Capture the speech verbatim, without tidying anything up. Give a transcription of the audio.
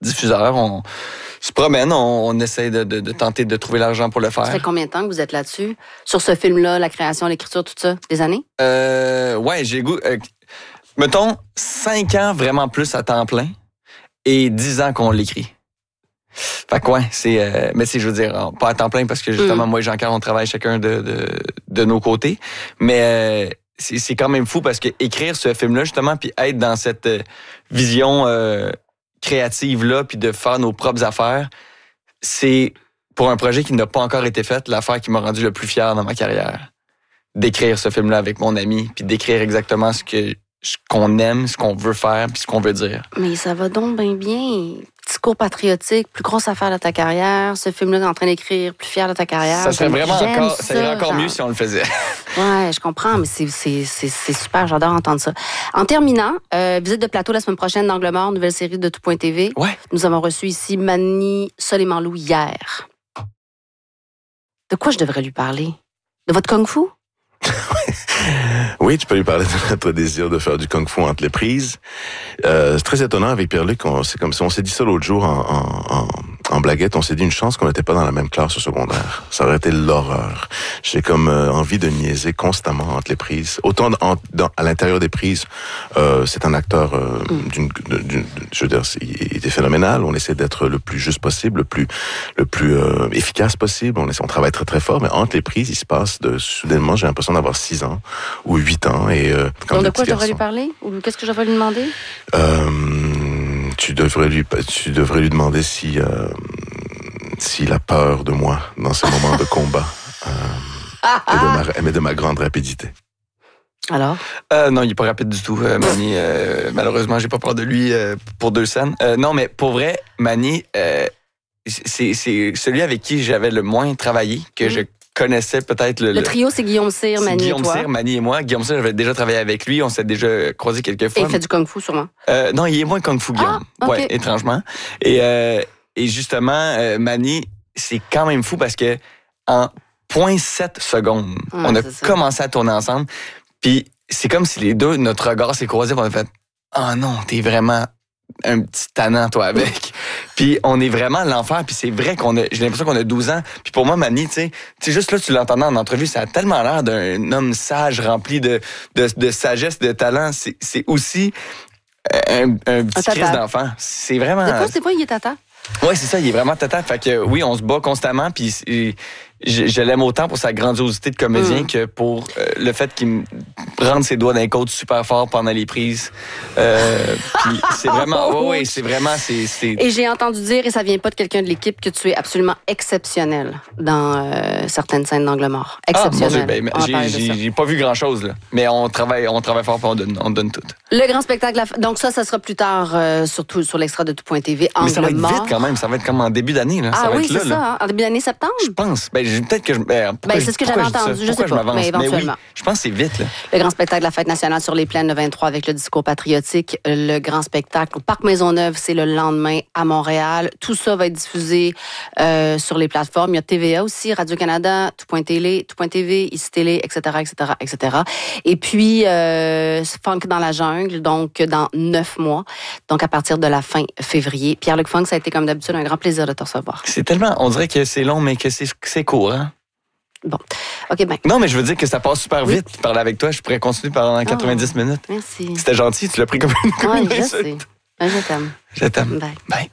diffuseurs. On se promène, on, on essaie de, de, de tenter de trouver l'argent pour le faire. Ça fait combien de temps que vous êtes là-dessus? Sur ce film-là, la création, l'écriture, tout ça? Des années? Euh, ouais, j'ai goût... Euh, mettons, cinq ans vraiment plus à temps plein et dix ans qu'on l'écrit. Fait que ouais, c'est... Euh, mais c'est, je veux dire, pas à temps plein parce que justement, mm. moi et Jean-Carl, on travaille chacun de, de, de nos côtés. Mais euh, c'est, c'est quand même fou parce que écrire ce film-là, justement, puis être dans cette euh, vision euh, créative-là, puis de faire nos propres affaires, c'est, pour un projet qui n'a pas encore été fait, l'affaire qui m'a rendu le plus fier dans ma carrière. D'écrire ce film-là avec mon ami, puis d'écrire exactement ce que ce qu'on aime, ce qu'on veut faire, puis ce qu'on veut dire. Mais ça va donc bien bien. Discours patriotique, plus grosse affaire de ta carrière. Ce film-là, t'es en train d'écrire, plus fier de ta carrière. Ça serait vraiment J'aime encore, ça, ça irait encore genre. mieux si on le faisait. Ouais, je comprends, mais c'est, c'est, c'est, c'est super, j'adore entendre ça. En terminant, euh, visite de plateau la semaine prochaine d'Angle Mort, nouvelle série de Tout Point T V. Ouais. Nous avons reçu ici Mani Soleimanlou hier. De quoi je devrais lui parler? De votre kung-fu? Oui, tu peux lui parler de notre désir de faire du kung-fu entre les prises. Euh, c'est très étonnant avec Pierre-Luc, on, c'est comme si on s'est dit ça l'autre jour en, en, en, en blaguette, on s'est dit une chance qu'on n'était pas dans la même classe au secondaire. Ça aurait été l'horreur. J'ai comme euh, envie de niaiser constamment entre les prises. Autant en, dans, à l'intérieur des prises, euh, c'est un acteur euh, mm. d'une, d'une, je veux dire, il était phénoménal. On essaie d'être le plus juste possible, le plus, le plus euh, efficace possible. On, essaie, on travaille très très fort, mais entre les prises, il se passe de soudainement, j'ai l'impression d'avoir six ans ou huit ans. Et, euh, Donc, de quoi je devrais lui parler? Ou qu'est-ce que je devrais lui demander? Euh, tu devrais lui, tu devrais lui demander si, euh, s'il a peur de moi dans ces moments de combat. Euh, ah, et, de ma, mais de ma grande rapidité. Alors? Euh, non, il n'est pas rapide du tout, euh, Mani. Euh, malheureusement, j'ai pas peur de lui euh, pour deux scènes. Euh, non, mais pour vrai, Mani, euh, c'est, c'est celui avec qui j'avais le moins travaillé, que mmh. je connaissais peut-être le... Le trio, c'est Guillaume Cyr, Mani et toi. Guillaume Cyr, Mani et moi. Guillaume Cyr, j'avais déjà travaillé avec lui. On s'est déjà croisés quelques fois. Et il fait du kung-fu, sûrement. Euh, non, il est moins kung-fu, Guillaume. Ah, okay. Ouais, étrangement. Et, euh, et justement, euh, Mani, c'est quand même fou parce que en zéro virgule sept secondes, ah, on a commencé à tourner ensemble. Puis c'est comme si les deux, notre regard s'est croisé. On a fait « Oh non, t'es vraiment un petit tannant, toi, avec. » Puis on est vraiment l'enfer. Puis c'est vrai qu'on a, j'ai l'impression qu'on a douze ans. Puis pour moi, Mani, tu sais, tu sais, juste là, tu l'entendais en entrevue, ça a tellement l'air d'un homme sage, rempli de, de, de sagesse, de talent. C'est, c'est aussi un, un petit Christ d'enfant. C'est vraiment... Des fois, des fois, il est tata. Oui, c'est ça, il est vraiment tata. Fait que oui, on se bat constamment, puis je, je l'aime autant pour sa grandiosité de comédien mm. que pour euh, le fait qu'il me rende ses doigts d'un côte super fort pendant les prises. Euh, puis c'est vraiment, oui, oui, c'est vraiment, c'est, c'est... Et j'ai entendu dire, et ça vient pas de quelqu'un de l'équipe, que tu es absolument exceptionnel dans euh, certaines scènes d'Angle Mort. Exceptionnel. Ah, mon Dieu, ben, j'ai, j'ai, j'ai pas vu grand-chose, là. Mais on travaille, on travaille fort, puis on donne, on donne tout. Le grand spectacle, donc ça, ça sera plus tard, euh, surtout sur l'extra de Tout Point T V, Angle Mort. Mais ça va être vite quand même, ça va être comme en début d'année, là. Ah ça va oui, être là, c'est ça, hein? En début d'année septembre? Je pense. Ben, peut-être que je... Ben, ben c'est ce que j'avais entendu, je, je sais pas, mais éventuellement. Mais oui, je pense que c'est vite, là. Le grand spectacle de la Fête nationale sur les plaines le vingt-trois avec le discours patriotique. Le grand spectacle au Parc Maisonneuve, c'est le lendemain à Montréal. Tout ça va être diffusé euh, sur les plateformes. Il y a T V A aussi, Radio-Canada, Tout Point Télé, Tout Point T V, Ici Télé, et cetera, et cetera, et cetera. Et puis, euh, Funk dans la jungle, donc dans neuf mois, donc à partir de la fin février. Pierre-Luc Funk, ça a été comme d'habitude un grand plaisir de te recevoir. C'est tellement, on dirait que c'est long, mais que c'est, c'est court, hein? Bon. OK, ben. Non, mais je veux dire que ça passe super vite. Oui. Parler avec toi, je pourrais continuer pendant quatre-vingt-dix oh, minutes. Merci. C'était gentil, tu l'as pris comme une, comme ouais, une je insulte. sais. Ben, je t'aime. Je t'aime. Bye. Bye.